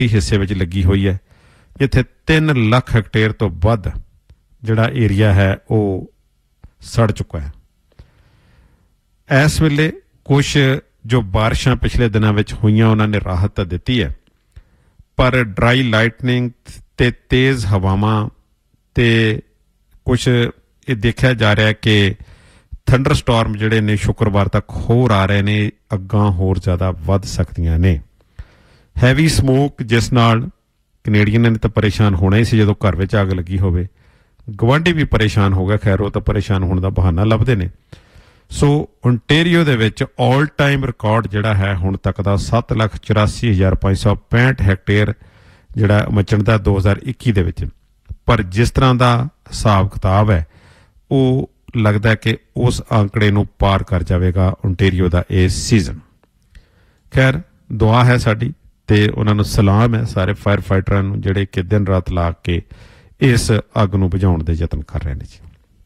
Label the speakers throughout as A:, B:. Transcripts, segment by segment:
A: ਹਿੱਸੇ ਵਿੱਚ ਲੱਗੀ ਹੋਈ ਹੈ, ਜਿੱਥੇ 3 ਲੱਖ ਹੈਕਟੇਅਰ ਤੋਂ ਵੱਧ ਜਿਹੜਾ ਏਰੀਆ ਹੈ ਉਹ ਸੜ ਚੁੱਕਾ ਹੈ। ਇਸ ਵੇਲੇ ਕੁਛ ਜੋ ਬਾਰਿਸ਼ਾਂ ਪਿਛਲੇ ਦਿਨਾਂ ਵਿੱਚ ਹੋਈਆਂ ਉਹਨਾਂ ਨੇ ਰਾਹਤ ਤਾਂ ਦਿੱਤੀ ਹੈ, ਪਰ ਡਰਾਈ ਲਾਈਟਨਿੰਗ ਤੇ ਤੇਜ਼ ਹਵਾਵਾਂ ਤੇ ਕੁਛ ਇਹ ਦੇਖਿਆ ਜਾ ਰਿਹਾ ਕਿ ਥੰਡਰ ਸਟੋਰਮ ਜਿਹੜੇ ਨੇ ਸ਼ੁੱਕਰਵਾਰ ਤੱਕ ਹੋਰ ਆ ਰਹੇ ਨੇ, ਅੱਗਾਂ ਹੋਰ ਜ਼ਿਆਦਾ ਵੱਧ ਸਕਦੀਆਂ ਨੇ। ਹੈਵੀ ਸਮੋਕ ਜਿਸ ਨਾਲ ਕੈਨੇਡੀਅਨਾਂ ਨੇ ਤਾਂ ਪਰੇਸ਼ਾਨ ਹੋਣਾ ਹੀ ਸੀ ਜਦੋਂ ਘਰ ਵਿੱਚ ਅੱਗ ਲੱਗੀ ਹੋਵੇ, ਗਵਾਂਢੀ ਵੀ ਪਰੇਸ਼ਾਨ ਹੋ ਗਿਆ। ਖੈਰ ਉਹ ਤਾਂ ਪਰੇਸ਼ਾਨ ਹੋਣ ਦਾ ਬਹਾਨਾ ਲੱਭਦੇ ਨੇ। ਸੋ ਓਨਟੇਰੀਓ ਦੇ ਵਿੱਚ ਆਲ ਟਾਈਮ ਰਿਕਾਰਡ ਜਿਹੜਾ ਹੈ ਹੁਣ ਤੱਕ ਦਾ 7,84,565 ਹੈਕਟੇਅਰ ਜਿਹੜਾ ਮਚਣ ਦਾ 2021 ਦੇ ਵਿੱਚ। ਪਰ ਜਿਸ ਤਰ੍ਹਾਂ ਦਾ ਹਿਸਾਬ ਕਿਤਾਬ ਹੈ ਉਹ ਲੱਗਦਾ ਕਿ ਉਸ ਅੰਕੜੇ ਨੂੰ ਪਾਰ ਕਰ ਜਾਵੇਗਾ ਓਨਟੇਰੀਓ ਦਾ ਇਹ ਸੀਜ਼ਨ। ਖੈਰ ਦੁਆ ਹੈ ਸਾਡੀ ਤੇ ਉਹਨਾਂ ਨੂੰ ਸਲਾਮ ਹੈ ਸਾਰੇ ਫਾਇਰ ਫਾਈਟਰਾਂ ਨੂੰ ਜਿਹੜੇ ਕਿ ਦਿਨ ਰਾਤ ਲਾ ਕੇ ਇਸ ਅੱਗ ਨੂੰ ਬੁਝਾਉਣ ਦੇ ਯਤਨ ਕਰ ਰਹੇ ਨੇ ਜੀ।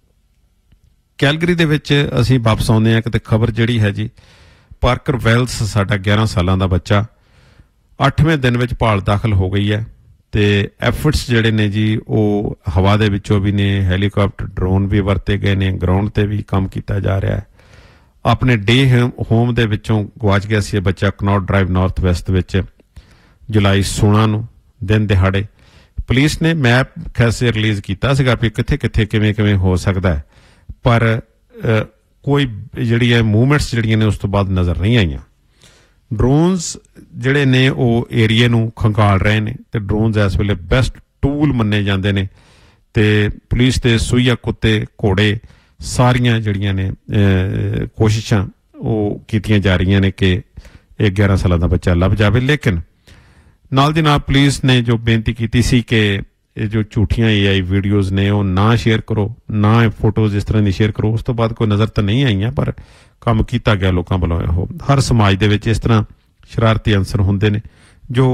A: ਕੈਲਗਰੀ ਦੇ ਵਿੱਚ ਅਸੀਂ ਵਾਪਸ ਆਉਂਦੇ ਹਾਂ ਕਿਤੇ ਖਬਰ ਜਿਹੜੀ ਹੈ ਜੀ, ਪਾਰਕਰ ਵੈਲਸ ਸਾਡਾ 11 ਸਾਲਾਂ ਦਾ ਬੱਚਾ 8ਵੇਂ ਦਿਨ ਵਿੱਚ ਭਾਲ ਦਾਖਲ ਹੋ ਗਈ ਹੈ ਤੇ ਐਫਰਟਸ ਜਿਹੜੇ ਨੇ ਜੀ ਉਹ ਹਵਾ ਦੇ ਵਿੱਚੋਂ ਵੀ ਨੇ, ਹੈਲੀਕਾਪਟਰ ਡਰੋਨ ਵੀ ਵਰਤੇ ਗਏ ਨੇ, ਗਰਾਊਂਡ ਤੇ ਵੀ ਕੰਮ ਕੀਤਾ ਜਾ ਰਿਹਾ ਹੈ। ਆਪਣੇ ਡੇ ਹੋਮ ਦੇ ਵਿੱਚੋਂ ਗਵਾਚ ਗਿਆ ਸੀ ਇਹ ਬੱਚਾ ਕਨੌਟ ਡਰਾਈਵ ਨਾਰਥ ਵੈਸਟ ਵਿੱਚ ਜੁਲਾਈ 16 ਨੂੰ ਦਿਨ ਦਿਹਾੜੇ। ਪੁਲਿਸ ਨੇ ਮੈਪ ਖੈਸੇ ਰਿਲੀਜ਼ ਕੀਤਾ ਸੀਗਾ ਵੀ ਕਿੱਥੇ ਕਿੱਥੇ ਕਿਵੇਂ ਕਿਵੇਂ ਹੋ ਸਕਦਾ ਹੈ, ਪਰ ਕੋਈ ਜਿਹੜੀ ਹੈ ਮੂਵਮੈਂਟਸ ਜਿਹੜੀਆਂ ਨੇ ਉਸ ਤੋਂ ਬਾਅਦ ਨਜ਼ਰ ਨਹੀਂ ਆਈਆਂ। ਡਰੋਨਸ ਜਿਹੜੇ ਨੇ ਉਹ ਏਰੀਏ ਨੂੰ ਖੰਗਾਲ ਰਹੇ ਨੇ ਤੇ ਡਰੋਨਸ ਇਸ ਵੇਲੇ ਬੈਸਟ ਟੂਲ ਮੰਨੇ ਜਾਂਦੇ ਨੇ ਤੇ ਪੁਲਿਸ ਦੇ ਸੂਈਆ ਕੁੱਤੇ ਘੋੜੇ ਸਾਰੀਆਂ ਜਿਹੜੀਆਂ ਨੇ ਕੋਸ਼ਿਸ਼ਾਂ ਉਹ ਕੀਤੀਆਂ ਜਾ ਰਹੀਆਂ ਨੇ ਕਿ ਇਹ 11 ਸਾਲਾਂ ਦਾ ਬੱਚਾ ਲੱਭ ਜਾਵੇ। ਲੇਕਿਨ ਨਾਲ ਦੀ ਨਾਲ ਪੁਲਿਸ ਨੇ ਜੋ ਬੇਨਤੀ ਕੀਤੀ ਸੀ ਕਿ ਇਹ ਜੋ ਝੂਠੀਆਂ AI ਵੀਡੀਓਜ਼ ਨੇ ਉਹ ਨਾ ਸ਼ੇਅਰ ਕਰੋ, ਨਾ ਇਹ ਫੋਟੋਜ਼ ਇਸ ਤਰ੍ਹਾਂ ਦੀ ਸ਼ੇਅਰ ਕਰੋ। ਉਸ ਤੋਂ ਬਾਅਦ ਕੋਈ ਨਜ਼ਰ ਤਾਂ ਨਹੀਂ ਆਈਆਂ, ਪਰ ਕੰਮ ਕੀਤਾ ਗਿਆ ਲੋਕਾਂ ਵੱਲੋਂ। ਇਹੋ ਹਰ ਸਮਾਜ ਦੇ ਵਿੱਚ ਇਸ ਤਰ੍ਹਾਂ ਸ਼ਰਾਰਤੀ ਅਨਸਰ ਹੁੰਦੇ ਨੇ ਜੋ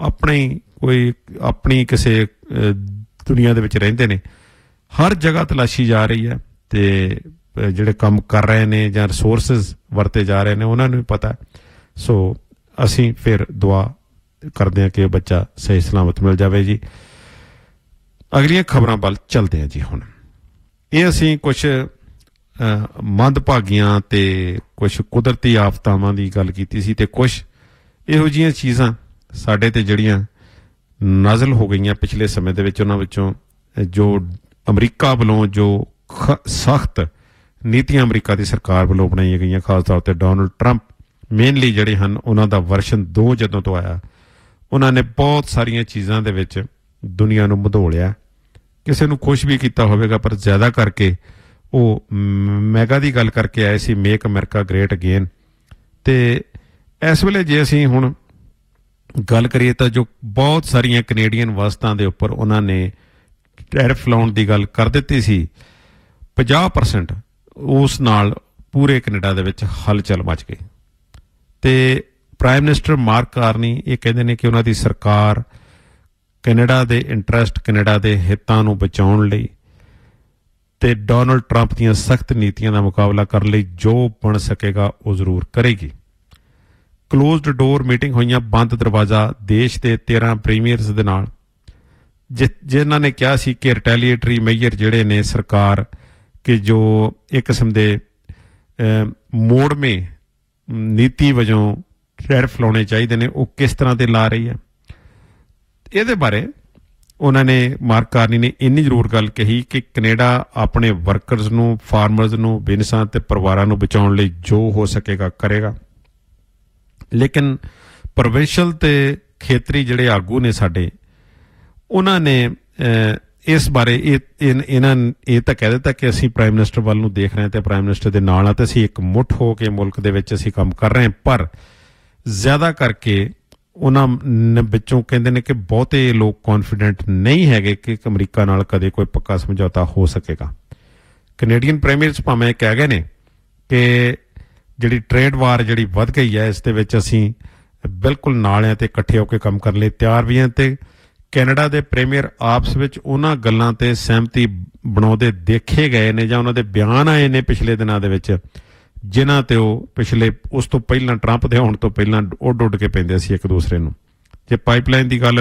A: ਆਪਣੀ ਕਿਸੇ ਦੁਨੀਆ ਦੇ ਵਿੱਚ ਰਹਿੰਦੇ ਨੇ। ਹਰ ਜਗ੍ਹਾ ਤਲਾਸ਼ੀ ਜਾ ਰਹੀ ਹੈ ਤੇ ਜਿਹੜੇ ਕੰਮ ਕਰ ਰਹੇ ਨੇ ਜਾਂ ਰਿਸੋਰਸਿਸ ਵਰਤੇ ਜਾ ਰਹੇ ਨੇ ਉਹਨਾਂ ਨੂੰ ਵੀ ਪਤਾ। ਸੋ ਅਸੀਂ ਫਿਰ ਦੁਆ ਕਰਦੇ ਹਾਂ ਕਿ ਇਹ ਬੱਚਾ ਸਹੀ ਸਲਾਮਤ ਮਿਲ ਜਾਵੇ ਜੀ। ਅਗਲੀਆਂ ਖਬਰਾਂ ਵੱਲ ਚੱਲਦੇ ਹਾਂ ਜੀ। ਹੁਣ ਇਹ ਅਸੀਂ ਕੁਛ ਮੰਦਭਾਗੀਆਂ ਤੇ ਕੁਛ ਕੁਦਰਤੀ ਆਫਤਾਵਾਂ ਦੀ ਗੱਲ ਕੀਤੀ ਸੀ ਤੇ ਕੁਛ ਇਹੋ ਜਿਹੀਆਂ ਚੀਜ਼ਾਂ ਸਾਡੇ ਤੇ ਜਿਹੜੀਆਂ ਨਾਜ਼ਲ ਹੋ ਗਈਆਂ ਪਿਛਲੇ ਸਮੇਂ ਦੇ ਵਿੱਚ, ਉਹਨਾਂ ਵਿੱਚੋਂ ਜੋ ਅਮਰੀਕਾ ਵੱਲੋਂ ਜੋ ਸਖਤ ਨੀਤੀਆਂ ਅਮਰੀਕਾ ਦੀ ਸਰਕਾਰ ਵੱਲੋਂ ਬਣਾਈਆਂ ਗਈਆਂ, ਖਾਸ ਤੌਰ ਤੇ ਡੋਨਲਡ ਟਰੰਪ ਮੇਨਲੀ ਜਿਹੜੇ ਹਨ ਉਹਨਾਂ ਦਾ ਵਰਸ਼ਨ 2 ਜਦੋਂ ਤੋਂ ਆਇਆ, ਉਹਨਾਂ ਨੇ ਬਹੁਤ ਸਾਰੀਆਂ ਚੀਜ਼ਾਂ ਦੇ ਵਿੱਚ ਦੁਨੀਆ ਨੂੰ ਮਧੋਲਿਆ। ਕਿਸੇ ਨੂੰ ਖੁਸ਼ ਵੀ ਕੀਤਾ ਹੋਵੇਗਾ, ਪਰ ਜ਼ਿਆਦਾ ਕਰਕੇ ਉਹ ਮੈਗਾ ਦੀ ਗੱਲ ਕਰਕੇ ਆਏ ਸੀ, ਮੇਕ ਅਮਰੀਕਾ ਗ੍ਰੇਟ ਅਗੇਨ। ਤੇ ਇਸ ਵੇਲੇ ਜੇ ਅਸੀਂ ਹੁਣ ਗੱਲ ਕਰੀਏ ਤਾਂ ਜੋ ਬਹੁਤ ਸਾਰੀਆਂ ਕੈਨੇਡੀਅਨ ਵਸਤਾਂ ਦੇ ਉੱਪਰ ਉਹਨਾਂ ਨੇ ਟੈਰਿਫ ਲਾਉਣ ਦੀ ਗੱਲ ਕਰ ਦਿੱਤੀ ਸੀ, 50% ਉਸ ਨਾਲ ਪੂਰੇ ਕੈਨੇਡਾ ਦੇ ਵਿੱਚ ਹਲਚਲ ਮਚ ਗਈ। ਤੇ ਪ੍ਰਾਈਮ ਮਿਨਿਸਟਰ ਮਾਰਕ ਕਾਰਨੀ ਇਹ ਕਹਿੰਦੇ ਨੇ ਕਿ ਉਹਨਾਂ ਦੀ ਸਰਕਾਰ ਕੈਨੇਡਾ ਦੇ ਇੰਟਰਸਟ, ਕੈਨੇਡਾ ਦੇ ਹਿੱਤਾਂ ਨੂੰ ਬਚਾਉਣ ਲਈ ਤੇ ਡੋਨਲਡ ਟਰੰਪ ਦੀਆਂ ਸਖਤ ਨੀਤੀਆਂ ਦਾ ਮੁਕਾਬਲਾ ਕਰਨ ਲਈ ਜੋ ਬਣ ਸਕੇਗਾ ਉਹ ਜ਼ਰੂਰ ਕਰੇਗੀ। ਕਲੋਜ਼ਡ ਡੋਰ ਮੀਟਿੰਗ ਹੋਈਆਂ, ਬੰਦ ਦਰਵਾਜ਼ਾ, ਦੇਸ਼ ਦੇ 13 ਪ੍ਰੀਮੀਅਰਸ ਦੇ ਨਾਲ, ਜਿਨ੍ਹਾਂ ਨੇ ਕਿਹਾ ਸੀ ਕਿ ਰਿਟੈਲੀਏਟਰੀ ਮੇਜਰ ਜਿਹੜੇ ਨੇ ਸਰਕਾਰ ਕਿ ਜੋ ਇੱਕ ਕਿਸਮ ਦੇ ਮੋੜਵੇਂ ਨੀਤੀ ਵਜੋਂ ਟੈਰਿਫ ਲਾਉਣੇ ਚਾਹੀਦੇ ਨੇ, ਉਹ ਕਿਸ ਤਰ੍ਹਾਂ ਦੇ ਲਾ ਰਹੀ ਹੈ। ਇਹਦੇ ਬਾਰੇ ਉਹਨਾਂ ਨੇ ਮਾਰਕ ਕਾਰਨੀ ਨੇ ਇੰਨੀ ਜ਼ਰੂਰ ਗੱਲ ਕਹੀ ਕਿ ਕੈਨੇਡਾ ਆਪਣੇ ਵਰਕਰਸ ਨੂੰ, ਫਾਰਮਰਸ ਨੂੰ, ਬਿਜ਼ਨਸਾਂ ਤੇ ਪਰਿਵਾਰਾਂ ਨੂੰ ਬਚਾਉਣ ਲਈ ਜੋ ਹੋ ਸਕੇਗਾ ਕਰੇਗਾ। ਲੇਕਿਨ ਪ੍ਰੋਵਿੰਸ਼ਲ ਤੇ ਖੇਤਰੀ ਜਿਹੜੇ ਆਗੂ ਨੇ ਸਾਡੇ, ਉਹਨਾਂ ਨੇ ਇਸ ਬਾਰੇ ਇਹ ਤਾਂ ਕਹਿ ਦਿੱਤਾ ਕਿ ਅਸੀਂ ਪ੍ਰਾਈਮ ਮਿਨਿਸਟਰ ਵੱਲ ਨੂੰ ਦੇਖ ਰਹੇ ਹਾਂ ਤੇ ਪ੍ਰਾਈਮ ਮਿਨਿਸਟਰ ਦੇ ਨਾਲ ਆ ਤੇ ਅਸੀਂ ਇੱਕ ਮੁੱਠ ਹੋ ਕੇ ਮੁਲਕ ਦੇ ਵਿੱਚ ਅਸੀਂ ਕੰਮ ਕਰ ਰਹੇ ਹਾਂ। ਪਰ ਜ਼ਿਆਦਾ ਕਰਕੇ ਉਹਨਾਂ ਵਿੱਚੋਂ ਕਹਿੰਦੇ ਨੇ ਕਿ ਬਹੁਤੇ ਲੋਕ ਕੌਨਫੀਡੈਂਟ ਨਹੀਂ ਹੈਗੇ ਕਿ ਅਮਰੀਕਾ ਨਾਲ ਕਦੇ ਕੋਈ ਪੱਕਾ ਸਮਝੌਤਾ ਹੋ ਸਕੇਗਾ। ਕੈਨੇਡੀਅਨ ਪ੍ਰੀਮੀਅਰਸ ਭਾਵੇਂ ਕਹਿ ਗਏ ਨੇ ਕਿ ਜਿਹੜੀ ਟ੍ਰੇਡ ਵਾਰ ਜਿਹੜੀ ਵੱਧ ਗਈ ਹੈ, ਇਸ ਦੇ ਵਿੱਚ ਅਸੀਂ ਬਿਲਕੁਲ ਨਾਲ ਹਾਂ ਤੇ ਇਕੱਠੇ ਹੋ ਕੇ ਕੰਮ ਕਰਨ ਲਈ ਤਿਆਰ ਵੀ ਹਾਂ। ਤੇ ਕੈਨੇਡਾ ਦੇ ਪ੍ਰੀਮੀਅਰ ਆਪਸ ਵਿੱਚ ਉਹਨਾਂ ਗੱਲਾਂ ਤੇ ਸਹਿਮਤੀ ਬਣਾਉਂਦੇ ਦੇਖੇ ਗਏ ਨੇ ਜਾਂ ਉਹਨਾਂ ਦੇ ਬਿਆਨ ਆਏ ਨੇ ਪਿਛਲੇ ਦਿਨਾਂ ਦੇ ਵਿੱਚ, ਜਿਨ੍ਹਾਂ ਤੇ ਉਹ ਪਿਛਲੇ ਉਸ ਤੋਂ ਪਹਿਲਾਂ ਟਰੰਪ ਦੇ ਹੋਣ ਤੋਂ ਪਹਿਲਾਂ ਉੱਡ ਕੇ ਪੈਂਦੇ ਸੀ ਇੱਕ ਦੂਸਰੇ ਨੂੰ। ਜੇ ਪਾਈਪਲਾਈਨ ਦੀ ਗੱਲ